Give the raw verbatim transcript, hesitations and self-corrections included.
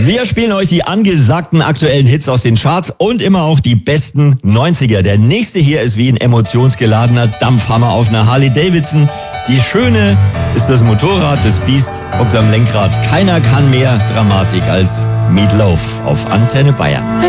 Wir spielen euch die angesagten aktuellen Hits aus den Charts und immer auch die besten neunziger. Der nächste hier ist wie ein emotionsgeladener Dampfhammer auf einer Harley Davidson. Die Schöne ist das Motorrad, das Biest hockt am Lenkrad. Keiner kann mehr Dramatik als Meat Loaf auf Antenne Bayern.